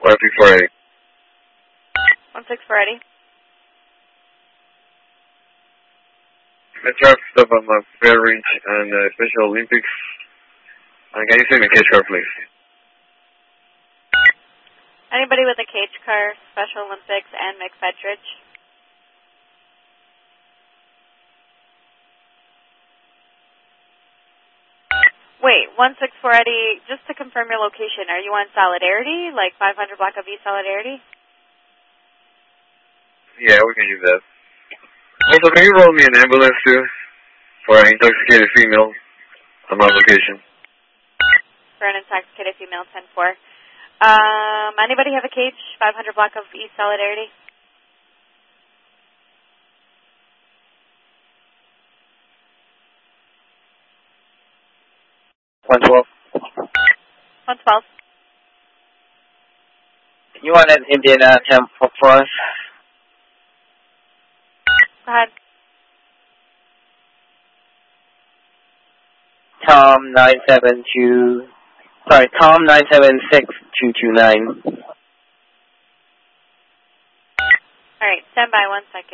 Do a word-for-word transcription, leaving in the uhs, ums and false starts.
one six four eight. one six four eight. I traffic stop on my Fair Ridge and uh, Special Olympics. And can you send me a cage car, please? Anybody with a cage car, Special Olympics, and McFedridge? Wait, one six four eight, just to confirm your location, are you on Solidarity, like five hundred block of East Solidarity? Yeah, we can use that. Also, can you roll me an ambulance too for an intoxicated female on my location? For an intoxicated female, ten four. Um, anybody have a cage, five hundred block of East Solidarity? one twelve. one twelve. You want an Indian uh, temp for, for us? Go ahead. Tom nine seven two, sorry, Tom nine seven six two two nine. All right, stand by one second.